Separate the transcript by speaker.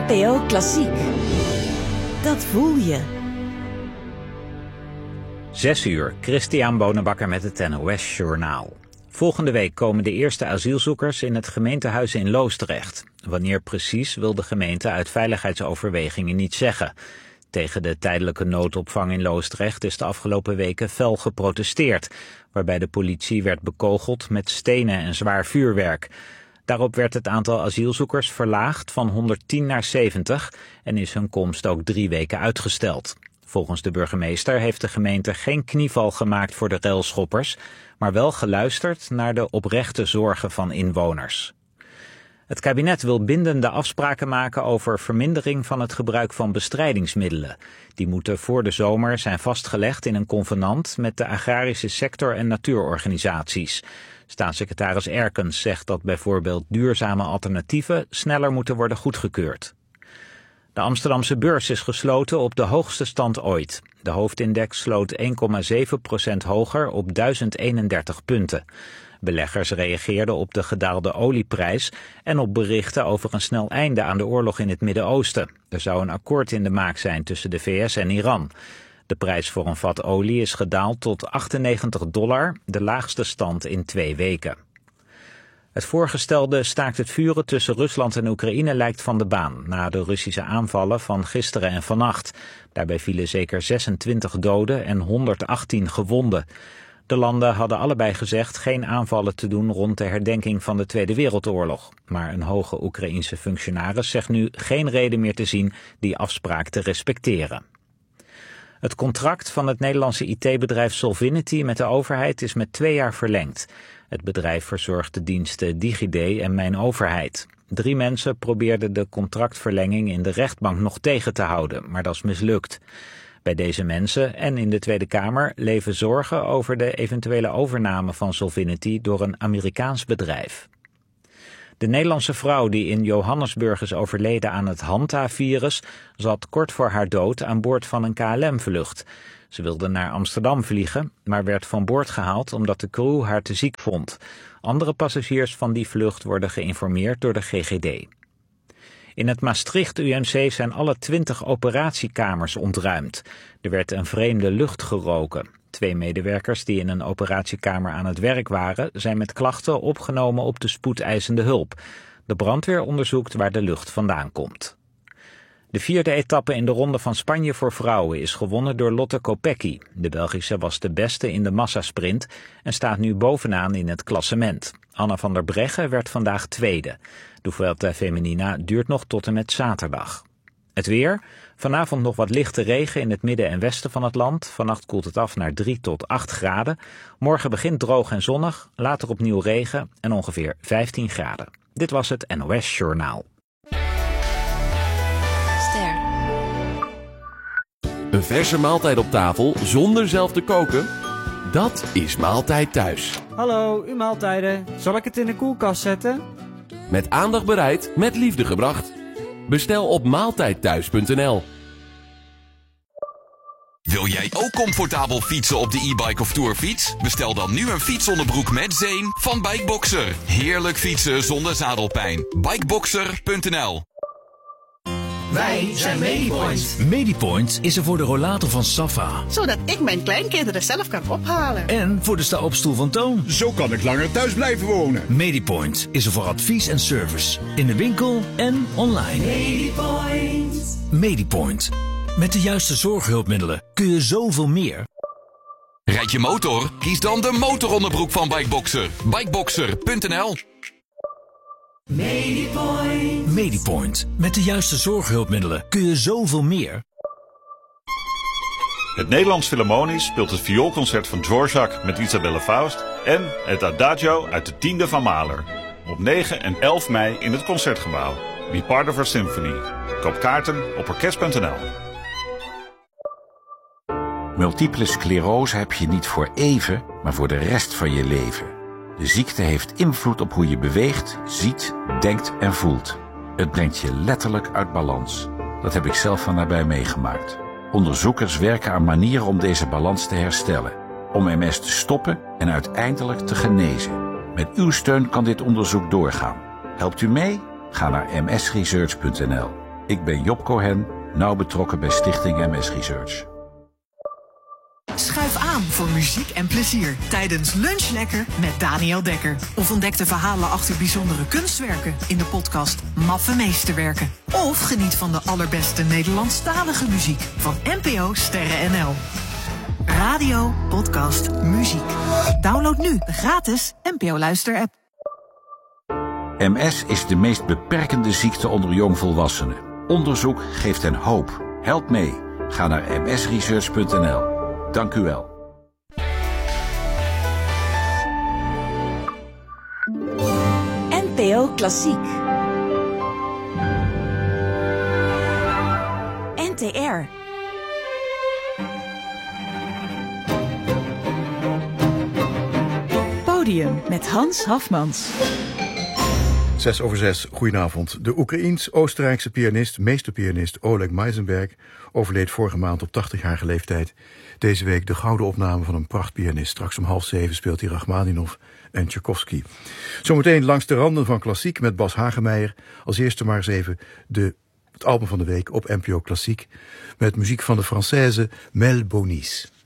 Speaker 1: NPO Klassiek. Dat voel je.
Speaker 2: 6 uur, Christian Bonenbakker met het NOS Journaal. Volgende week komen de eerste asielzoekers in het gemeentehuis in Loos terecht. Wanneer precies wil de gemeente uit veiligheidsoverwegingen niet zeggen. Tegen de tijdelijke noodopvang in Loosdrecht is de afgelopen weken fel geprotesteerd, waarbij de politie werd bekogeld met stenen en zwaar vuurwerk. Daarop werd het aantal asielzoekers verlaagd van 110 naar 70 en is hun komst ook 3 weken uitgesteld. Volgens de burgemeester heeft de gemeente geen knieval gemaakt voor de railschoppers, maar wel geluisterd naar de oprechte zorgen van inwoners. Het kabinet wil bindende afspraken maken over vermindering van het gebruik van bestrijdingsmiddelen. Die moeten voor de zomer zijn vastgelegd in een convenant met de agrarische sector en natuurorganisaties. Staatssecretaris Erkens zegt dat bijvoorbeeld duurzame alternatieven sneller moeten worden goedgekeurd. De Amsterdamse beurs is gesloten op de hoogste stand ooit. De hoofdindex sloot 1,7% hoger op 1031 punten. Beleggers reageerden op de gedaalde olieprijs en op berichten over een snel einde aan de oorlog in het Midden-Oosten. Er zou een akkoord in de maak zijn tussen de VS en Iran. De prijs voor een vat olie is gedaald tot $98, de laagste stand in 2 weken. Het voorgestelde staakt het vuren tussen Rusland en Oekraïne lijkt van de baan na de Russische aanvallen van gisteren en vannacht. Daarbij vielen zeker 26 doden en 118 gewonden. De landen hadden allebei gezegd geen aanvallen te doen rond de herdenking van de Tweede Wereldoorlog. Maar een hoge Oekraïense functionaris zegt nu geen reden meer te zien die afspraak te respecteren. Het contract van het Nederlandse IT-bedrijf Solvinity met de overheid is met 2 jaar verlengd. Het bedrijf verzorgt de diensten DigiD en Mijn Overheid. 3 mensen probeerden de contractverlenging in de rechtbank nog tegen te houden, maar dat is mislukt. Bij deze mensen en in de Tweede Kamer leven zorgen over de eventuele overname van Solvinity door een Amerikaans bedrijf. De Nederlandse vrouw die in Johannesburg is overleden aan het Hanta-virus zat kort voor haar dood aan boord van een KLM-vlucht. Ze wilde naar Amsterdam vliegen, maar werd van boord gehaald omdat de crew haar te ziek vond. Andere passagiers van die vlucht worden geïnformeerd door de GGD. In het Maastricht UMC zijn alle 20 operatiekamers ontruimd. Er werd een vreemde lucht geroken. 2 medewerkers die in een operatiekamer aan het werk waren, zijn met klachten opgenomen op de spoedeisende hulp. De brandweer onderzoekt waar de lucht vandaan komt. De 4e etappe in de Ronde van Spanje voor vrouwen is gewonnen door Lotte Kopecky. De Belgische was de beste in de massasprint en staat nu bovenaan in het klassement. Anna van der Breggen werd vandaag 2e. De Vuelta Femenina duurt nog tot en met zaterdag. Het weer. Vanavond nog wat lichte regen in het midden en westen van het land. Vannacht koelt het af naar 3 tot 8 graden. Morgen begint droog en zonnig, later opnieuw regen en ongeveer 15 graden. Dit was het NOS Journaal.
Speaker 1: Ster.
Speaker 3: Een verse maaltijd op tafel zonder zelf te koken? Dat is Maaltijd Thuis.
Speaker 4: Hallo, uw maaltijden. Zal ik het in de koelkast zetten?
Speaker 3: Met aandacht bereid, met liefde gebracht. Bestel op maaltijdthuis.nl.
Speaker 5: Wil jij ook comfortabel fietsen op de e-bike of tourfiets? Bestel dan nu een fietsonderbroek met zeem van Bikeboxer. Heerlijk fietsen zonder zadelpijn. Bikeboxer.nl.
Speaker 6: Wij zijn Medipoint.
Speaker 7: Medipoint is er voor de rollator van Safa.
Speaker 6: Zodat ik mijn kleinkinderen zelf kan ophalen.
Speaker 7: En voor de sta-opstoel van Toon.
Speaker 8: Zo kan ik langer thuis blijven wonen.
Speaker 7: Medipoint is er voor advies en service. In de winkel en online.
Speaker 6: Medipoint.
Speaker 7: Medipoint. Met de juiste zorghulpmiddelen kun je zoveel meer.
Speaker 5: Rijd je motor? Kies dan de motoronderbroek van Bikeboxer. Bikeboxer.nl.
Speaker 6: Medipoint.
Speaker 7: Medipoint. Met de juiste zorghulpmiddelen kun je zoveel meer.
Speaker 9: Het Nederlands Philharmonisch speelt het vioolconcert van Dvorak met Isabelle Faust en het Adagio uit de 10e van Mahler. Op 9 en 11 mei in het Concertgebouw. Be part of our symphony. Koop kaarten op orkest.nl.
Speaker 10: Multiple sclerose heb je niet voor even, maar voor de rest van je leven. De ziekte heeft invloed op hoe je beweegt, ziet, denkt en voelt. Het brengt je letterlijk uit balans. Dat heb ik zelf van nabij meegemaakt. Onderzoekers werken aan manieren om deze balans te herstellen. Om MS te stoppen en uiteindelijk te genezen. Met uw steun kan dit onderzoek doorgaan. Helpt u mee? Ga naar msresearch.nl. Ik ben Job Cohen, nauw betrokken bij Stichting MS Research.
Speaker 11: Schuif aan voor muziek en plezier tijdens Lunch Lekker met Daniel Dekker. Of ontdek de verhalen achter bijzondere kunstwerken in de podcast Maffe Meesterwerken. Of geniet van de allerbeste Nederlandstalige muziek van NPO Sterren NL. Radio, podcast, muziek. Download nu de gratis NPO Luister-app.
Speaker 10: MS is de meest beperkende ziekte onder jongvolwassenen. Onderzoek geeft hen hoop. Help mee. Ga naar msresearch.nl. Dank u wel.
Speaker 1: NPO Klassiek. NTR. Podium met Hans Hafmans.
Speaker 8: 6:06, goedenavond. De Oekraïens-Oostenrijkse pianist, meesterpianist Oleg Meisenberg overleed vorige maand op 80-jarige leeftijd. Deze week de gouden opname van een prachtpianist. Straks om 6:30 speelt hij Rachmaninov en Tchaikovsky. Zometeen langs de randen van klassiek met Bas Hagemeijer. Als eerste maar eens even het album van de week op NPO Klassiek met muziek van de Française Mel Bonis.